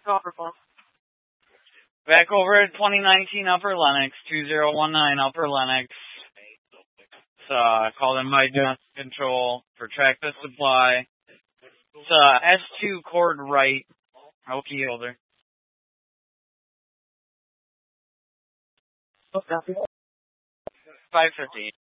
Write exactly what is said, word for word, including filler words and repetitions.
Back over at twenty nineteen Upper Lennox, two zero one nine Upper Lennox. Uh, called in by Johnson Control for Tractor Supply. It's uh, S two cord right. How key holder. five fifty.